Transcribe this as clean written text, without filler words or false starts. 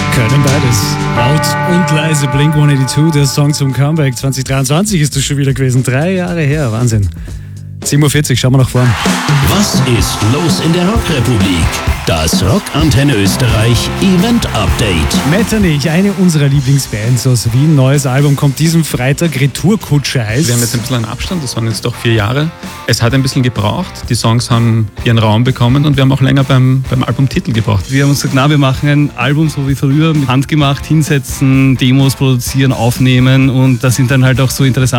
Können beides. Laut und leise Blink-182, der Song zum Comeback. 2023 ist das schon wieder gewesen. 3 Jahre her, Wahnsinn. 7.40 Uhr, schauen wir nach vorn. Was ist los in der Rockrepublik? Das Rockantenne Österreich Event Update. Metternich, eine unserer Lieblingsbands aus Wien. Neues Album kommt diesen Freitag. Retourkutsche heißt. Wir haben jetzt ein bisschen einen Abstand, das waren jetzt doch 4 Jahre. Es hat ein bisschen gebraucht, die Songs haben ihren Raum bekommen und wir haben auch länger beim Albumtitel gebraucht. Wir haben uns gesagt, wir machen ein Album so wie früher, mit handgemacht, hinsetzen, Demos produzieren, aufnehmen und da sind dann halt auch so interessant